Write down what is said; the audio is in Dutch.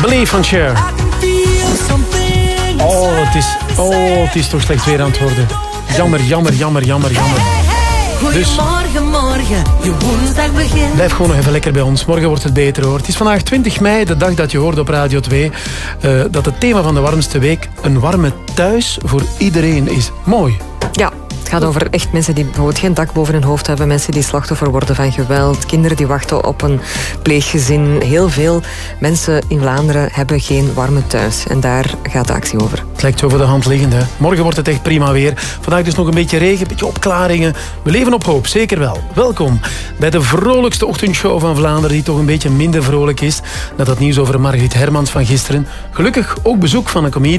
Believe van Cher. Het is toch slecht weer aan het worden. Jammer. Dus morgen, je woensdag begint. Blijf gewoon nog even lekker bij ons. Morgen wordt het beter, hoor. Het is vandaag 20 mei, de dag dat je hoorde op Radio 2... dat het thema van de warmste week een warme thuis voor iedereen is. Mooi. Ja. Het gaat over echt mensen die bijvoorbeeld geen dak boven hun hoofd hebben, mensen die slachtoffer worden van geweld, kinderen die wachten op een pleeggezin. Heel veel mensen in Vlaanderen hebben geen warme thuis. En daar gaat de actie over. Het lijkt zo voor de hand liggend, hè. Morgen wordt het echt prima weer. Vandaag dus nog een beetje regen, een beetje opklaringen. We leven op hoop, zeker wel. Welkom bij de vrolijkste ochtendshow van Vlaanderen, die toch een beetje minder vrolijk is. Net dat nieuws over Margriet Hermans van gisteren. Gelukkig ook bezoek van een comedian.